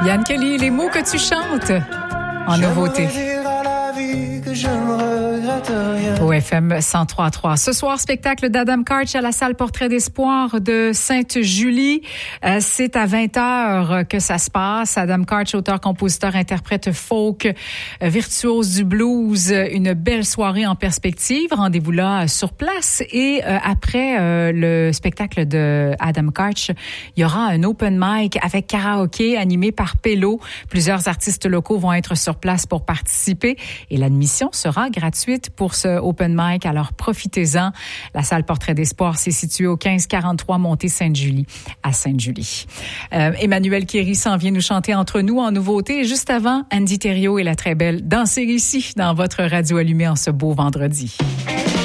Yann Kelly, les mots que tu chantes en nouveauté. Au FM 103.3. Ce soir, spectacle d'Adam Karch à la salle Portrait d'Espoir de Sainte-Julie. C'est à 20h que ça se passe. Adam Karch, auteur, compositeur, interprète folk, virtuose du blues. Une belle soirée en perspective. Rendez-vous là sur place. Et après le spectacle de Adam Karch, il y aura un open mic avec karaoké animé par Pello. Plusieurs artistes locaux vont être sur place pour participer. Et l'admission sera gratuite pour ce open mic, alors profitez-en. La salle Portrait d'Espoir, c'est situé au 1543 Montée Sainte-Julie, à Sainte-Julie. Emmanuel Kéry s'en vient nous chanter Entre nous en nouveauté. Et juste avant, Andy Thériault et la très belle Danser ici, dans votre radio allumée en ce beau vendredi.